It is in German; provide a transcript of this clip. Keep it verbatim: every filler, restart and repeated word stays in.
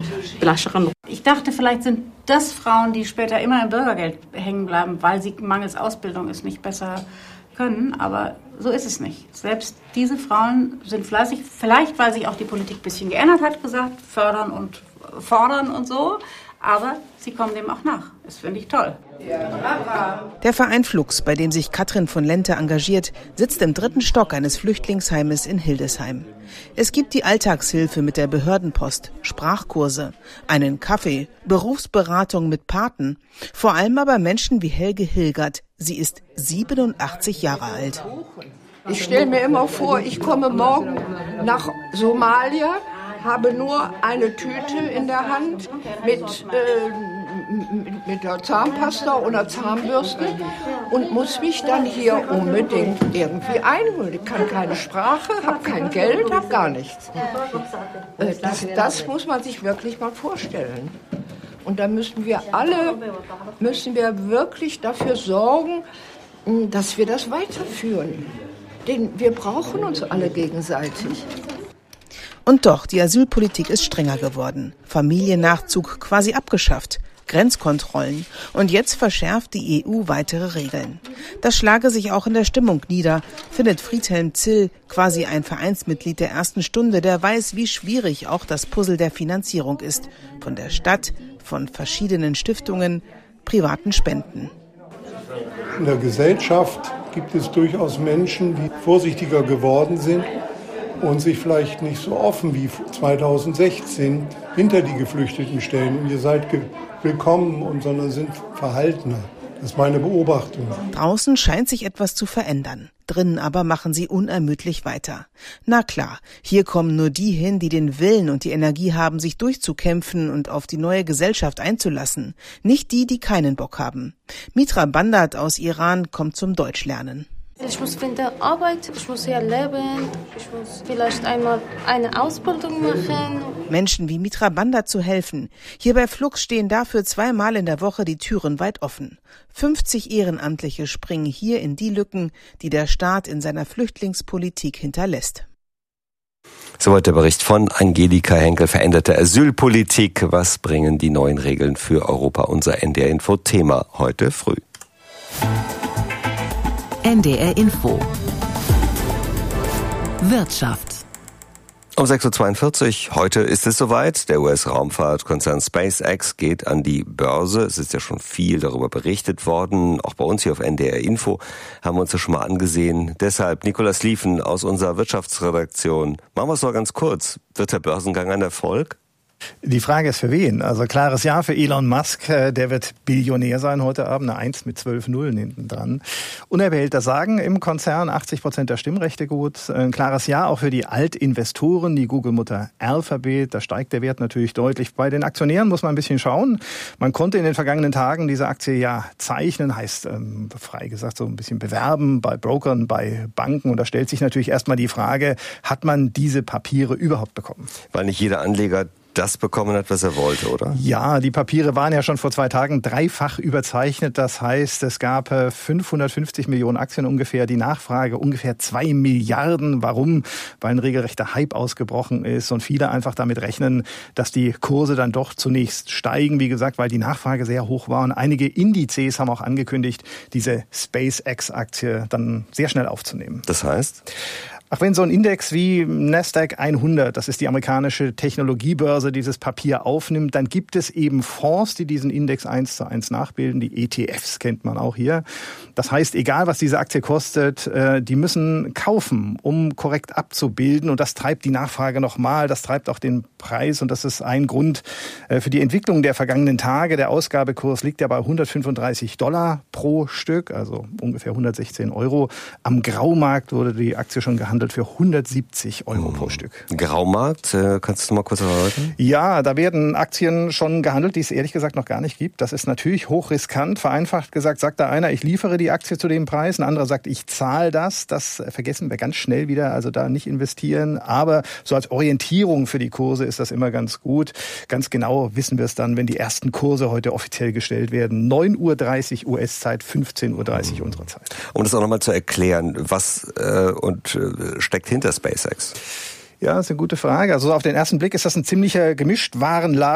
Blascheren. Ich dachte, vielleicht sind das Frauen, die später immer im Bürgergeld hängen bleiben, weil sie mangels Ausbildung es nicht besser können, aber so ist es nicht. Selbst diese Frauen sind fleißig, vielleicht weil sich auch die Politik ein bisschen geändert hat, gesagt, fördern und fordern und so, aber sie kommen dem auch nach. Das finde ich toll. Der Verein Flux, bei dem sich Katrin von Lente engagiert, sitzt im dritten Stock eines Flüchtlingsheimes in Hildesheim. Es gibt die Alltagshilfe mit der Behördenpost, Sprachkurse, einen Kaffee, Berufsberatung mit Paten, vor allem aber Menschen wie Helge Hilgert. Sie ist siebenundachtzig Jahre alt. Ich stelle mir immer vor, ich komme morgen nach Somalia, habe nur eine Tüte in der Hand mit, äh, mit der Zahnpasta oder Zahnbürste und muss mich dann hier unbedingt irgendwie einholen. Ich kann keine Sprache, habe kein Geld, habe gar nichts. Äh, das, das muss man sich wirklich mal vorstellen. Und da müssen wir alle, müssen wir wirklich dafür sorgen, dass wir das weiterführen. Denn wir brauchen uns alle gegenseitig. Und doch, die Asylpolitik ist strenger geworden. Familiennachzug quasi abgeschafft. Grenzkontrollen. Und jetzt verschärft die E U weitere Regeln. Das schlage sich auch in der Stimmung nieder, findet Friedhelm Zill, quasi ein Vereinsmitglied der ersten Stunde, der weiß, wie schwierig auch das Puzzle der Finanzierung ist. Von der Stadt, von verschiedenen Stiftungen, privaten Spenden. In der Gesellschaft gibt es durchaus Menschen, die vorsichtiger geworden sind und sich vielleicht nicht so offen wie zweitausendsechzehn hinter die Geflüchteten stellen. Und ihr seid ge- willkommen, und sondern sind verhaltener. Das ist meine Beobachtung. Draußen scheint sich etwas zu verändern. Drinnen aber machen sie unermüdlich weiter. Na klar, hier kommen nur die hin, die den Willen und die Energie haben, sich durchzukämpfen und auf die neue Gesellschaft einzulassen. Nicht die, die keinen Bock haben. Mitra Bandat aus Iran kommt zum Deutschlernen. Ich muss finden Arbeit, ich muss hier leben, ich muss vielleicht einmal eine Ausbildung machen. Menschen wie Mitra Bandat zu helfen. Hier bei Flux stehen dafür zweimal in der Woche die Türen weit offen. fünfzig Ehrenamtliche springen hier in die Lücken, die der Staat in seiner Flüchtlingspolitik hinterlässt. Soweit der Bericht von Angelika Henkel. Veränderte Asylpolitik. Was bringen die neuen Regeln für Europa? Unser N D R-Info-Thema heute früh. N D R Info Wirtschaft. Um sechs Uhr zweiundvierzig, heute ist es soweit. Der U S-Raumfahrtkonzern SpaceX geht an die Börse. Es ist ja schon viel darüber berichtet worden. Auch bei uns hier auf N D R Info haben wir uns das schon mal angesehen. Deshalb, Nikolaus Liefen aus unserer Wirtschaftsredaktion. Machen wir es doch ganz kurz. Wird der Börsengang ein Erfolg? Die Frage ist für wen? Also klares Ja für Elon Musk, der wird Billionär sein heute Abend, eine Eins mit zwölf Nullen hinten dran. Und er behält das Sagen im Konzern, achtzig Prozent der Stimmrechte gut. Ein klares Ja auch für die Altinvestoren, die Google-Mutter Alphabet, da steigt der Wert natürlich deutlich. Bei den Aktionären muss man ein bisschen schauen. Man konnte in den vergangenen Tagen diese Aktie ja zeichnen, heißt ähm, frei gesagt so ein bisschen bewerben bei Brokern, bei Banken. Und da stellt sich natürlich erstmal die Frage, hat man diese Papiere überhaupt bekommen? Weil nicht jeder Anleger das bekommen hat, was er wollte, oder? Ja, die Papiere waren ja schon vor zwei Tagen dreifach überzeichnet. Das heißt, es gab fünfhundertfünfzig Millionen Aktien ungefähr. Die Nachfrage ungefähr zwei Milliarden. Warum? Weil ein regelrechter Hype ausgebrochen ist und viele einfach damit rechnen, dass die Kurse dann doch zunächst steigen. Wie gesagt, weil die Nachfrage sehr hoch war. Und einige Indizes haben auch angekündigt, diese SpaceX-Aktie dann sehr schnell aufzunehmen. Das heißt? Ach, wenn so ein Index wie Nasdaq hundert, das ist die amerikanische Technologiebörse, dieses Papier aufnimmt, dann gibt es eben Fonds, die diesen Index eins zu eins nachbilden. Die E T Fs kennt man auch hier. Das heißt, egal was diese Aktie kostet, die müssen kaufen, um korrekt abzubilden. Und das treibt die Nachfrage nochmal, das treibt auch den Preis. Und das ist ein Grund für die Entwicklung der vergangenen Tage. Der Ausgabekurs liegt ja bei hundertfünfunddreißig Dollar pro Stück, also ungefähr hundertsechzehn Euro. Am Graumarkt wurde die Aktie schon gehandelt für hundertsiebzig Euro pro Stück. Graumarkt, kannst du mal kurz erläutern? Ja, da werden Aktien schon gehandelt, die es ehrlich gesagt noch gar nicht gibt. Das ist natürlich hochriskant. Vereinfacht gesagt sagt da einer, ich liefere die Aktie zu dem Preis. Ein anderer sagt, ich zahle das. Das vergessen wir ganz schnell wieder, also da nicht investieren. Aber so als Orientierung für die Kurse ist das immer ganz gut. Ganz genau wissen wir es dann, wenn die ersten Kurse heute offiziell gestellt werden. neun Uhr dreißig U S-Zeit, fünfzehn Uhr dreißig unsere Zeit. Um das auch nochmal zu erklären, was äh, und äh, steckt hinter SpaceX? Ja, das ist eine gute Frage. Also auf den ersten Blick ist das ein ziemlicher Gemischtwarenladen.